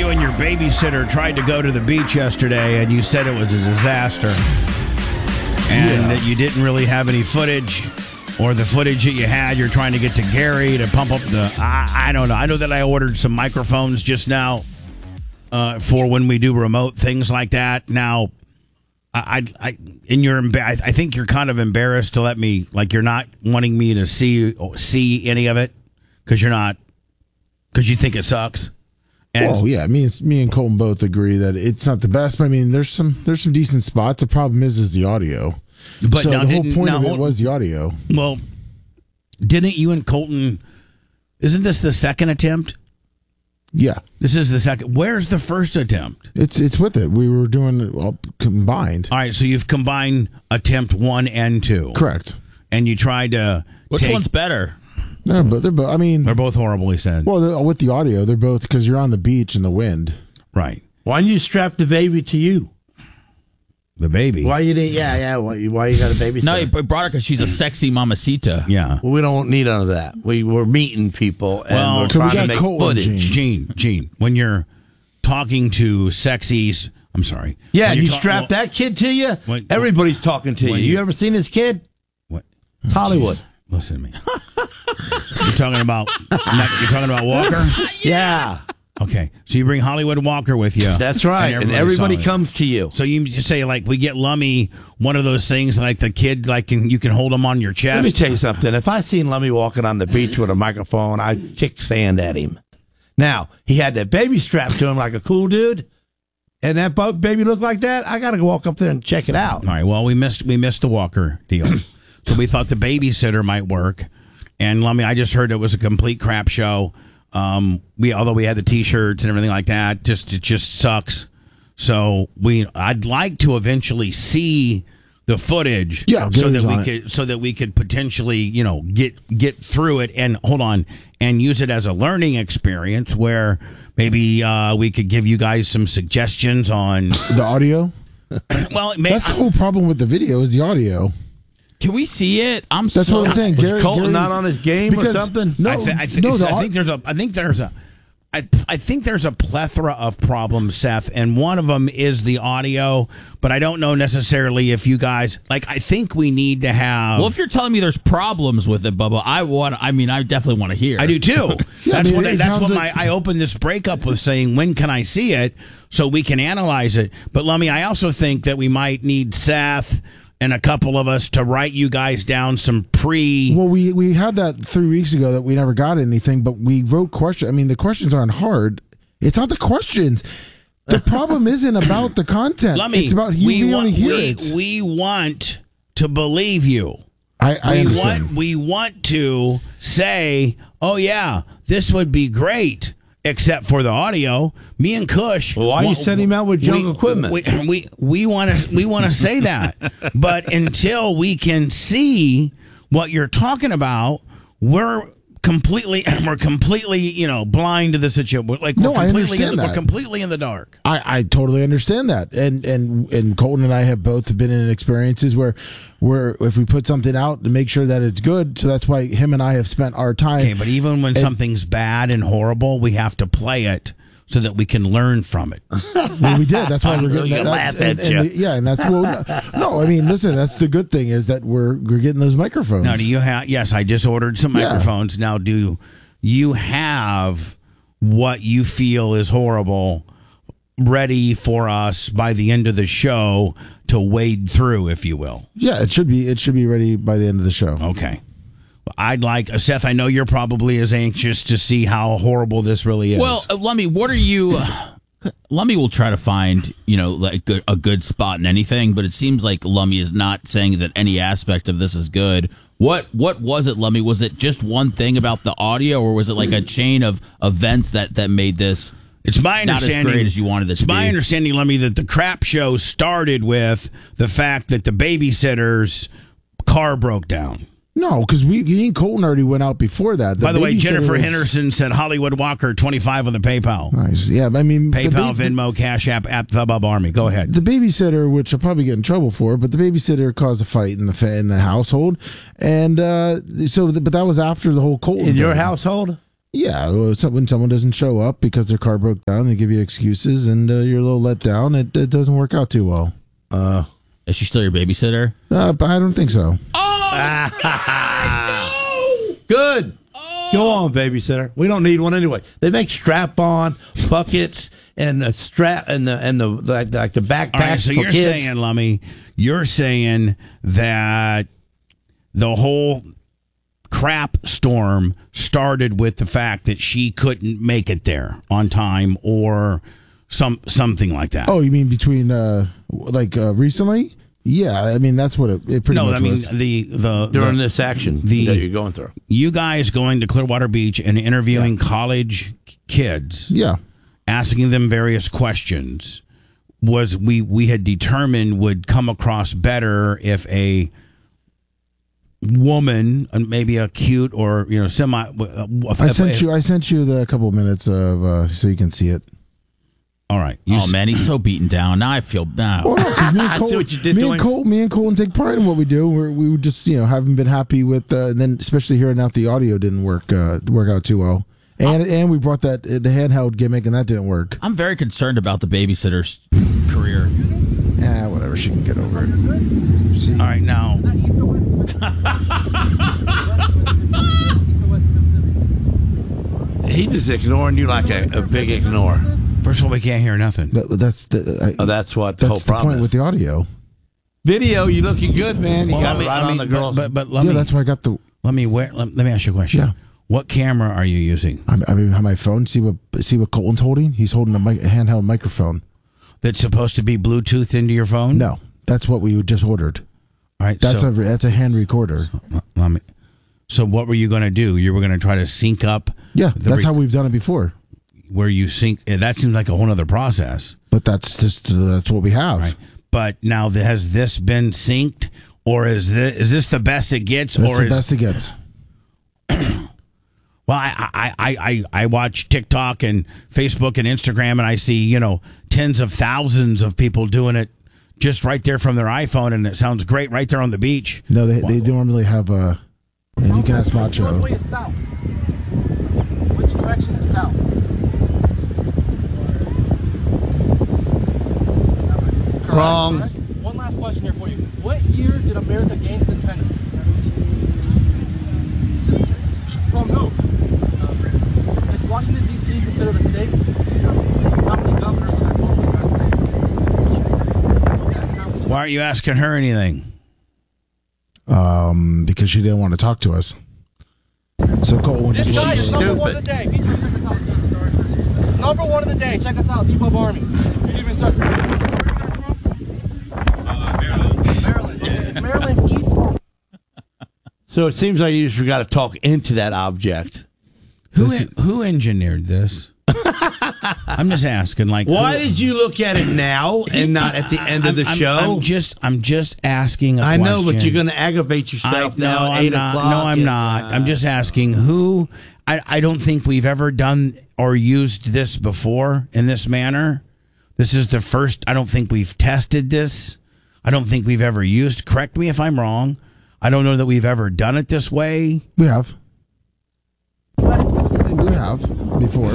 you and your babysitter tried to go to the beach yesterday, and you said it was a disaster. And that you didn't really have any footage, or the footage that you had, you're trying to get to Gary to pump up the... I don't know. I know that I ordered some microphones just now for when we do remote things like that. Now, I think you're kind of embarrassed to let me... Like, you're not wanting me to see any of it because you think it sucks. Well, yeah, me and Colton both agree that it's not the best. But I mean, there's some decent spots. The problem is the audio. But so now, the whole point of it was the audio. Well, didn't you and Colton? Isn't this the second attempt? Yeah, this is the second. Where's the first attempt? It's with it. We were doing it all combined. All right, so you've combined attempt 1 and 2. Correct. And you tried to. Which one's better? They're both. I mean, they're both horrible. He said. Well, with the audio, they're both because you're on the beach in the wind. Right. Why didn't you strap the baby to you? The baby. Why you didn't? Yeah. Why you got a babysitter? No, you brought her because she's a sexy mamacita. Yeah. Well, we don't need none of that. We were meeting people and we're so trying we to make footage. Gene, when you're talking to sexies, I'm sorry. Yeah, and you strap that kid to you. Everybody's talking to you. You ever seen this kid? What? It's Hollywood. Geez. Listen to me. You're talking about Walker? Yeah. Okay, so you bring Hollywood Walker with you. That's right, and everybody comes to you. So you just say, like, we get Lummy one of those things, like the kid, like you can hold him on your chest. Let me tell you something. If I seen Lummy walking on the beach with a microphone, I'd kick sand at him. Now, he had that baby strapped to him like a cool dude, and that baby looked like that, I got to walk up there and check it out. All right, well, we missed the Walker deal. So we thought the babysitter might work. And Lummy, I just heard it was a complete crap show. Although we had the T-shirts and everything like that, it just sucks. So I'd like to eventually see the footage, so that we could potentially, get through it and hold on and use it as a learning experience where maybe we could give you guys some suggestions on the audio. Well, that's the whole problem with the video is the audio. Can we see it? That's what I'm saying. Was Colton not on his game or something? No, I think there's a plethora of problems, Seth, and one of them is the audio. But I don't know necessarily if you guys I think we need to have. Well, if you're telling me there's problems with it, Bubba, I definitely want to hear. I do too. I opened this breakup with saying, when can I see it so we can analyze it? But Lummy, I also think that we might need Seth and a couple of us to write you guys down some Well, we had that 3 weeks ago that we never got anything, but we wrote questions. I mean, the questions aren't hard. It's not the questions. The problem isn't about the content. It's about you want to hear it. We want to believe you. I understand. We want to say, oh, yeah, this would be great. Except for the audio, me and Kush. Well, why you send him out with junk equipment? We want to say that, but until we can see what you're talking about, we're completely blind to the situation. We're completely in the dark. I totally understand that, and Colton and I have both been in experiences where if we put something out to make sure that it's good, so that's why him and I have spent our time. Okay, but even when something's bad and horrible, we have to play it so that we can learn from it. Well, we did. That's why we're getting that. Laugh at you. And that's no. I mean, listen. That's the good thing is that we're getting those microphones. Now, do you have? Yes, I just ordered some microphones. Now, do you have what you feel is horrible ready for us by the end of the show to wade through, if you will? Yeah, it should be ready by the end of the show. Okay. I'd like, Seth, I know you're probably as anxious to see how horrible this really is. Well, Lummy, what are you... Lummy will try to find, a good spot in anything, but it seems like Lummy is not saying that any aspect of this is good. What was it, Lummy? Was it just one thing about the audio, or was it like a chain of events that made this... It's my understanding, not as great as you wanted it to be. It's my understanding, Lummy, that the crap show started with the fact that the babysitter's car broke down. No, because me and Colton already went out before that. By the way, Jennifer Henderson said Hollywood Walker 25 on the PayPal. Nice. Yeah, I mean PayPal, Venmo, Cash App, The Bub Army. Go ahead. The babysitter, which I'll probably get in trouble for, but the babysitter caused a fight in the household, and but that was after the whole Colton. In your household? Yeah, when someone doesn't show up because their car broke down, they give you excuses, and you're a little let down. It doesn't work out too well. Is she still your babysitter? But I don't think so. Good. Go on, babysitter. We don't need one anyway. They make strap-on buckets and a strap and the backpacks All right, so for you're kids. saying, Lummy, you're saying that the whole crap storm started with the fact that she couldn't make it there on time or something like that. Oh, you mean between recently? Yeah, I mean that's what it pretty much was. During this action that you're going through. You guys going to Clearwater Beach and interviewing college kids. Yeah. Asking them various questions was we had determined would come across better if a woman, maybe a cute or semi. I sent you the couple of minutes of so you can see it. All right. Man, he's so beaten down. Now I feel bad. Well, I see what you did. Me and Colton take pride in what we do. We just haven't been happy with, and then especially hearing out the audio didn't work out too well. And we brought the handheld gimmick, and that didn't work. I'm very concerned about the babysitter's career. Yeah, whatever. She can get over it. See? All right, now. He just ignoring you like a big ignore. First of all, we can't hear nothing. That's what the whole the problem point is. with the audio. Video, you looking good, man. You got it right on the girls. But let me. That's why I got the. Let me ask you a question. Yeah. What camera are you using? I mean, on my phone. See what Colton's holding? He's holding a handheld microphone. That's supposed to be Bluetooth into your phone? No, that's what we just ordered. All right. That's a hand recorder. So what were you going to do? You were going to try to sync up? Yeah, that's how we've done it before. Where you sync? That seems like a whole other process. But that's what we have. Right. But now, has this been synced, or is this the best it gets? That's the best it gets. Well, I watch TikTok and Facebook and Instagram, and I see tens of thousands of people doing it just right there from their iPhone, and it sounds great right there on the beach. No, they normally have a. And you can ask Macho. Which way is south? Which direction is south? Wrong. Correct. One last question here for you. What year did America gain its independence? From who? Is Washington, D.C. considered a state? How many governors are there total in the United States? Why aren't you asking her anything? Because she didn't want to talk to us. So Cole, this guy is number one of the day. Check us out, sir. Number one of the day. Check us out, Depot Army. Good evening, sir. Maryland. It's Maryland East. So it seems like you just got to talk into that object. Who engineered this? I'm just asking. Why did you look at it now and not at the end of the show? I'm just asking. I know, but you're going to aggravate yourself now. At 8 o'clock. No, I'm not. I'm just asking who. I don't think we've ever done or used this before in this manner. This is the first. I don't think we've tested this. I don't think we've ever used. Correct me if I'm wrong. I don't know that we've ever done it this way. We have. We have before.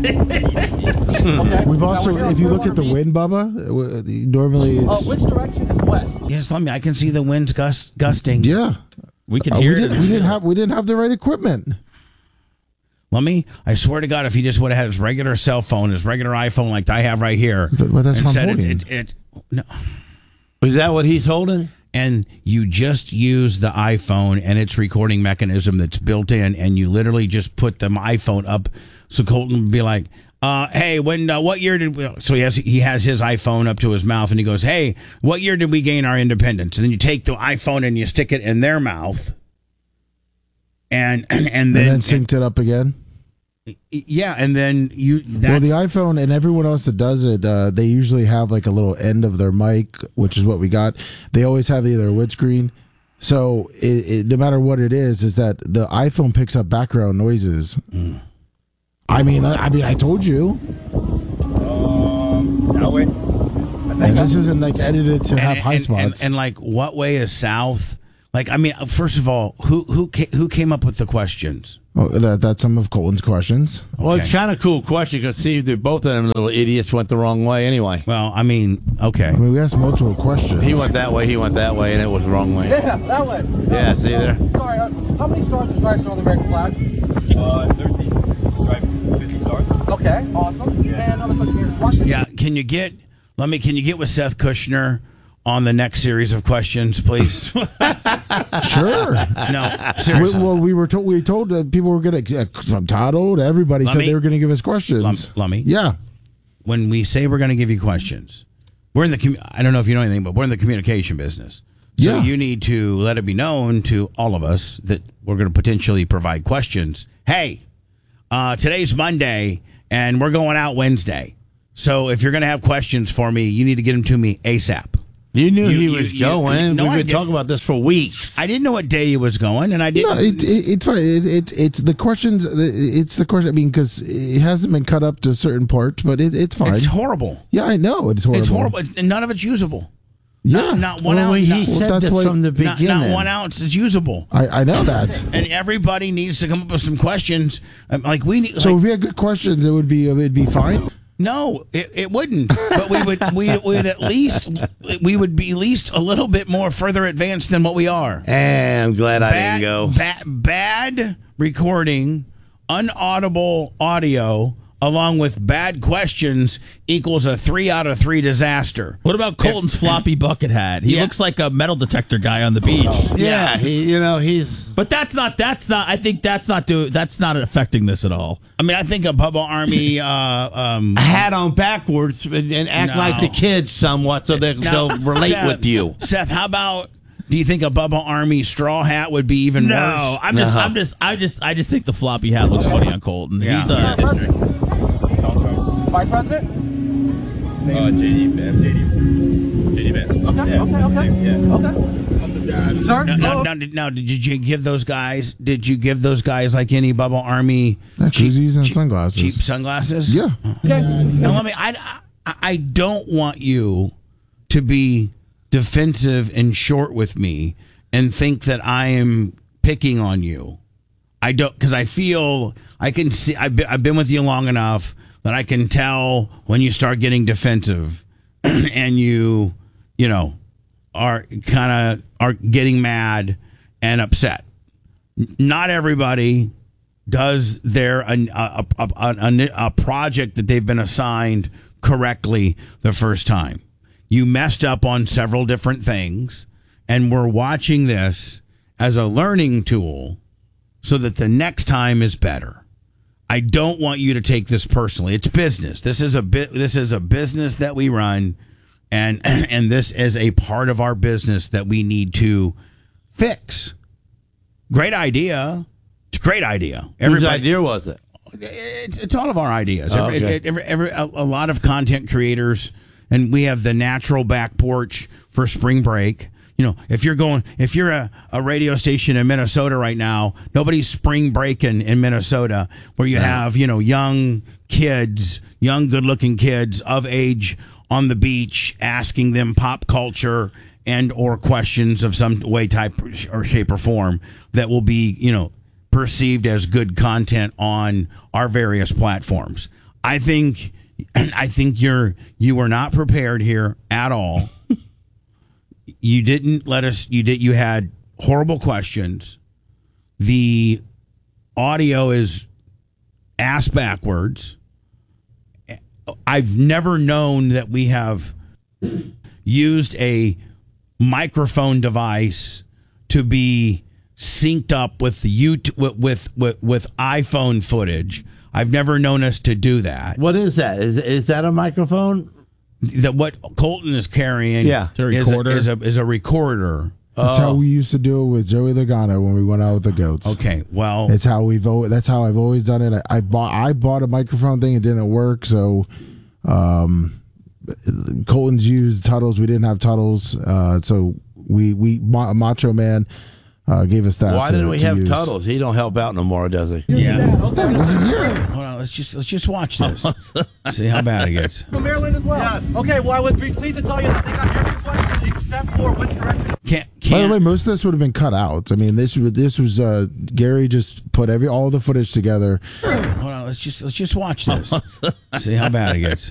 Okay. We've also, if you look at the wind, Bubba, normally it's... which direction is west? Yes, I can see the winds gusting. Yeah. We can hear it. We didn't have the right equipment. I swear to God, if he just would have had his regular cell phone, his regular iPhone like I have right here. Well, that's what I'm holding. No. Is that what he's holding? And you just use the iPhone and its recording mechanism that's built in, and you literally just put the iPhone up. So Colton would be like, "Hey, what year did we?" So he has his iPhone up to his mouth, and he goes, "Hey, what year did we gain our independence?" And then you take the iPhone and you stick it in their mouth, and then synced it up again. Yeah, and then well, the iPhone and everyone else that does it, they usually have like a little end of their mic, which is what we got. They always have either a windscreen. So no matter what it is that the iPhone picks up background noises. Mm. I mean, I told you. No wait. And this isn't like edited to have high spots. And like, what way is south? Like, I mean, first of all, who came up with the questions? Oh, that's some of Colton's questions. Well, it's kind of cool question because see, both of them little idiots went the wrong way anyway. Well, I mean, okay. I mean, we asked multiple questions. He went that way, and it was the wrong way. Yeah, that way. Yeah, see there? Sorry, how many stars and stripes are on the American flag? 13 stripes, 50 stars. Okay, awesome. And another question here is Washington. Yeah, can you get with Seth Kushner on the next series of questions, please? Sure. No, seriously. We were told that people were going to, from Toto to everybody, said they were going to give us questions. Lummy. Yeah. When we say we're going to give you questions, we're in the I don't know if you know anything, but we're in the communication business. So Yeah. you need to let it be known to all of us that we're going to potentially provide questions. Hey, today's Monday, and we're going out Wednesday. So if you're going to have questions for me, you need to get them to me ASAP. You knew he was going. no, We've I been didn't. talking about this for weeks. I didn't know what day he was going, and I didn't. No, it's fine. It's the questions. It's the question. I mean, because it hasn't been cut up to certain parts, but it's fine. It's horrible. Yeah, I know it's horrible. It's horrible, and none of it's usable. Yeah, Not one Well, ounce. he not- said that's this why- from the not, beginning. not 1 ounce is usable. I know that. And everybody needs to come up with some questions. Like we need. So like, if we had good questions, it'd be fine. no, it wouldn't. But we would at least be at least a little bit more further advanced than what we are. And I'm glad I didn't go. Bad recording, unaudible audio, along with bad questions equals a 3 out of 3 disaster. What about Colton's floppy bucket hat? He Yeah. looks like a metal detector guy on the beach. Yeah, he's. But that's not. I think that's not affecting this at all. I mean, I think a Bubba Army. Hat on backwards and act No. like the kids somewhat so they'll relate Seth, with you. Seth, how about? Do you think a Bubba Army straw hat would be even No, worse? I just think the floppy hat looks funny on Colton. Yeah. He's President? Vice President? JD Vance. Okay, okay. Yeah. Okay. Sir? Now, did you give those guys? Did you give those guys like any Bubba Army Koozies and sunglasses. cheap sunglasses? Yeah. Okay. Now, let me. I don't want you to be defensive and short with me and think that I am picking on you. I don't, because I feel I can see. I've been with you long enough that I can tell when you start getting defensive and you are getting mad and upset. Not everybody does a project that they've been assigned correctly the first time. You messed up on several different things, and we're watching this as a learning tool so that the next time is better. I don't want you to take this personally. It's business. This is a business that we run, and this is a part of our business that we need to fix. Great idea. It's a great idea. Whose idea was it? It's all of our ideas. Oh, okay. A lot of content creators, and we have the natural back porch for spring break. If you're a radio station in Minnesota right now, nobody's spring breaking in Minnesota where you have, young kids, young good-looking kids of age on the beach asking them pop culture and or questions of some way, type, or shape or form that will be, perceived as good content on our various platforms. I think you were not prepared here at all. You didn't let us. You had horrible questions. The audio is ass backwards. I've never known that we have used a microphone device to be synced up with the with iPhone footage. I've never known us to do that. What is that? Is that a microphone? That what Colton is carrying, Yeah. It's a recorder. is a recorder. That's how we used to do it with Joey Logano when we went out with the goats. Okay, well, That's how That's how I've always done it. I bought a microphone thing. It didn't work, so Colton's used Tuttles. We didn't have Tuttles, so we Macho Man gave us that. Why to- didn't we to have use. Tuttles? He don't help out no more, does he? Yeah. Okay. Hold on. Let's just watch this. See how bad it gets. From Maryland as well. Yes. Okay, well, I would be pleased to tell you that they got every question except for which direction. By the way, most of this would have been cut out. I mean, this was Gary just put all the footage together. Hold on. Let's just watch this. See how bad it gets.